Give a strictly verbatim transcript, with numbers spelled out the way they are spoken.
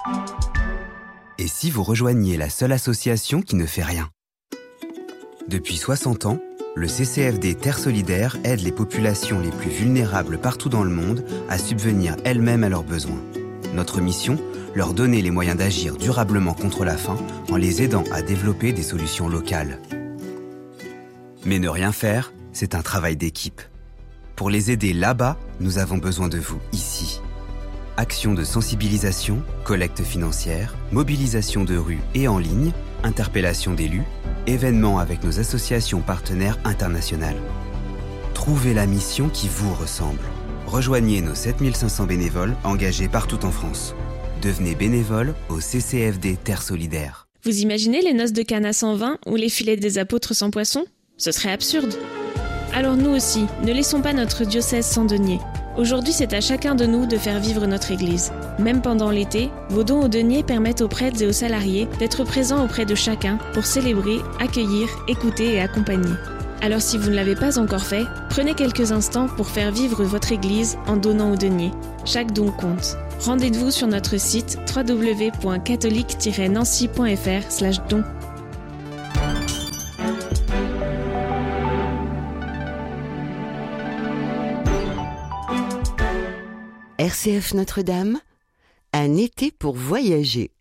Et si vous rejoigniez la seule association qui ne fait rien ? Depuis soixante ans, le C C F D Terre Solidaire aide les populations les plus vulnérables partout dans le monde à subvenir elles-mêmes à leurs besoins. Notre mission, leur donner les moyens d'agir durablement contre la faim en les aidant à développer des solutions locales. Mais ne rien faire, c'est un travail d'équipe. Pour les aider là-bas, nous avons besoin de vous ici. Actions de sensibilisation, collecte financière, mobilisation de rue et en ligne, interpellation d'élus, événements avec nos associations partenaires internationales. Trouvez la mission qui vous ressemble. Rejoignez nos sept mille cinq cents bénévoles engagés partout en France. Devenez bénévole au C C F D Terre Solidaire. Vous imaginez les noces de Cana sans vin ou les filets des apôtres sans poisson ? Ce serait absurde. Alors nous aussi, ne laissons pas notre diocèse sans denier. Aujourd'hui, c'est à chacun de nous de faire vivre notre Église. Même pendant l'été, vos dons aux deniers permettent aux prêtres et aux salariés d'être présents auprès de chacun pour célébrer, accueillir, écouter et accompagner. Alors si vous ne l'avez pas encore fait, prenez quelques instants pour faire vivre votre Église en donnant aux deniers. Chaque don compte. Rendez-vous sur notre site w w w point catholique tiret nancy point f r slash don. R C F Notre-Dame, un été pour voyager.